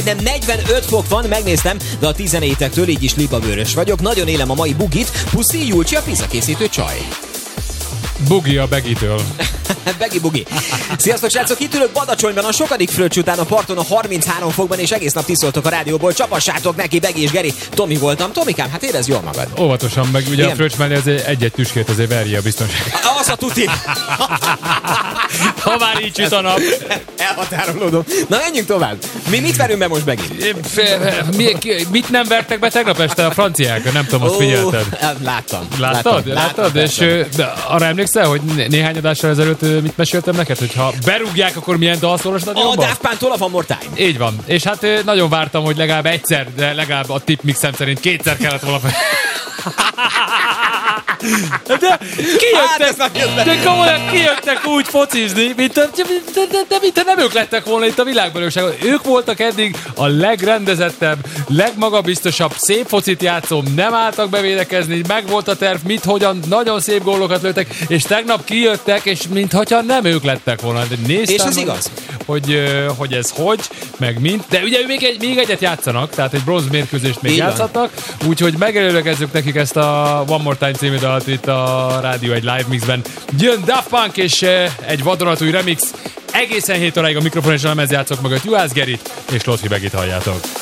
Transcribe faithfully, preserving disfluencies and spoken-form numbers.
Nem negyvenöt fok van, megnéztem, de a tizenétektől így is libabőrös vagyok. Nagyon élem a mai bugit. Puszi Julcsi, a pizza készítő csaj. Bugi a Begitől. Begi bugi. Sziasztok, srácok! Itt ülök Badacsonyban a sokadik fröccs után a parton a harminchárom fokban, és egész nap tiszoltok a rádióból. Csapassátok neki, Begi és Geri. Tomi voltam. Tomikám, hát érezd jól magad. Óvatosan, meg ugye igen? A fröccs mellé azért egy-egy tüskét azért verje a biztonság. Az a tuti. Ha már így süt a nap. Elhatárolódom. Na, menjünk tovább. Mi mit verünk be most, Begi? Mi, mit nem vertek be tegnap este a franciák? Nem tudom, azt figyelted. Láttam. Láttad? Láttad? És de arra emlékszel, hogy néhány adással ezelőtt mit meséltem neked, hogy ha berúgják, akkor milyen dalszól a stadionban? A Daft Punk-tól a One More Time. Így van. És hát nagyon vártam, hogy legalább egyszer, de legalább a tipmixem szerint kétszer kellett volna. De kijöttek, hát de komolyan kijöttek úgy focizni, mint a, de, de, de, de, mint nem ők lettek volna itt a világbajnokságon. Ők voltak eddig a legrendezettebb, legmagabiztosabb, szép focit játszó, nem álltak bevédekezni, meg volt a terv, mit, hogyan, nagyon szép gólokat lőttek, és tegnap kijöttek, és mintha nem ők lettek volna. De néztem, és ez igaz? Hogy, hogy ez hogy, meg mint. De ugye még, egy, még egyet játszanak, tehát egy bronz mérkőzést még játszhatnak, úgyhogy megelőlegezzük nekik ezt a One More Time című dalt itt a Rádió egy Live Mixben. Jön Daft Punk és egy vadonatúj remix. Egészen hét óráig a mikrofon és a lemez játszok mögött Juhász Gerit és Lothri Begit halljátok.